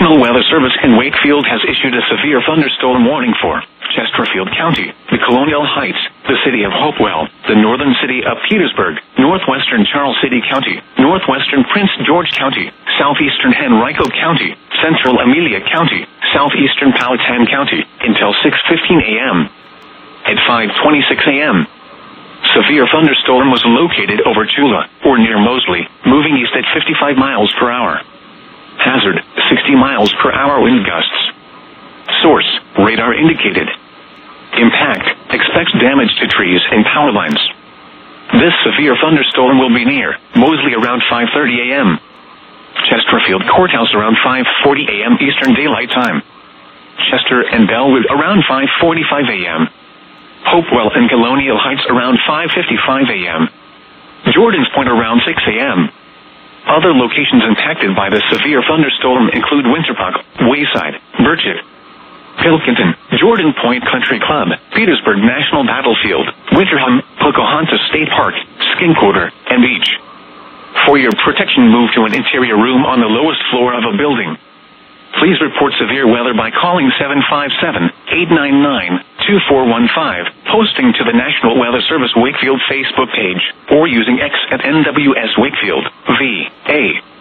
National Weather Service in Wakefield has issued a severe thunderstorm warning for Chesterfield County, the Colonial Heights, the city of Hopewell, the northern city of Petersburg, northwestern Charles City County, northwestern Prince George County, southeastern Henrico County, central Amelia County, southeastern Powhatan County, until 6:15 a.m. At 5:26 a.m., severe thunderstorm was located over Tula, or near Mosley, moving east at 55 miles per hour. Hazard, 60 miles per hour wind gusts. Source, radar indicated. Impact, expects damage to trees and power lines. This severe thunderstorm will be near Mosley around 5:30 a.m. Chesterfield Courthouse around 5:40 a.m. Eastern Daylight Time. Chester and Bellwood around 5:45 a.m. Hopewell and Colonial Heights around 5:55 a.m. Jordan's Point around 6 a.m. Other locations impacted by the severe thunderstorm include Winterpark, Wayside, Birchett, Pilkington, Jordan Point Country Club, Petersburg National Battlefield, Winterham, Pocahontas State Park, Skinquarter, and Beach. For your protection, move to an interior room on the lowest floor of a building. Please report severe weather by calling 757-899-2415, posting to the National Weather Service Wakefield Facebook page, or using X at NWS Wakefield, VA.